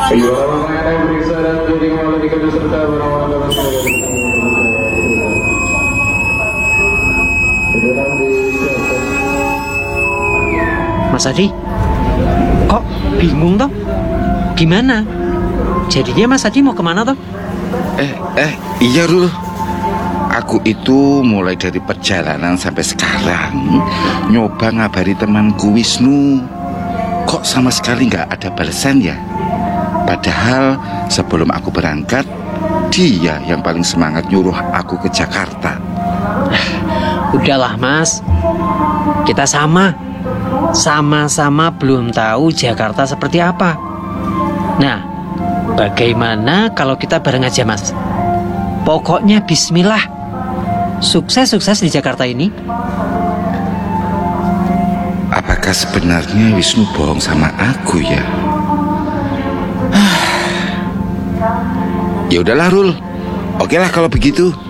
Mas Adi, kok bingung toh? Gimana? Jadinya Mas Adi mau kemana toh? Iya Rul. Aku itu mulai dari perjalanan sampai sekarang nyoba ngabari temanku Wisnu. Kok sama sekali nggak ada balasan ya? Padahal sebelum aku berangkat, dia yang paling semangat nyuruh aku ke Jakarta. Udahlah Mas, kita sama-sama belum tahu Jakarta seperti apa. Nah, bagaimana kalau kita bareng aja Mas? Pokoknya bismillah. Sukses-sukses di Jakarta ini. Apakah sebenarnya Wisnu bohong sama aku ya? Ya udahlah Rul. Oke lah kalau begitu.